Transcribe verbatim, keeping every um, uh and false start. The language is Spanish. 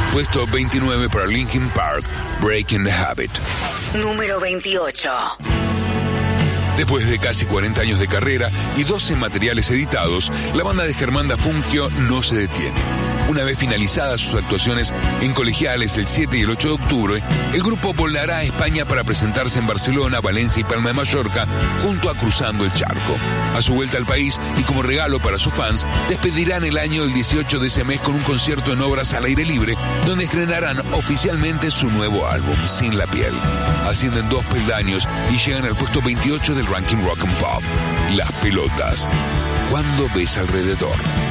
Puesto veintinueve para Linkin Park, Breaking the Habit. Número veintiocho. Después de casi cuarenta años de carrera y doce materiales editados, la banda de Germán Dafunquio no se detiene. Una vez finalizadas sus actuaciones en colegiales el siete y el ocho de octubre, el grupo volará a España para presentarse en Barcelona, Valencia y Palma de Mallorca, junto a Cruzando el Charco. A su vuelta al país y como regalo para sus fans, despedirán el año el dieciocho de ese mes con un concierto en Obras al aire libre, donde estrenarán oficialmente su nuevo álbum, Sin la piel. Ascienden dos peldaños y llegan al puesto veintiocho del ranking Rock and Pop. Las pelotas. Cuando ves alrededor.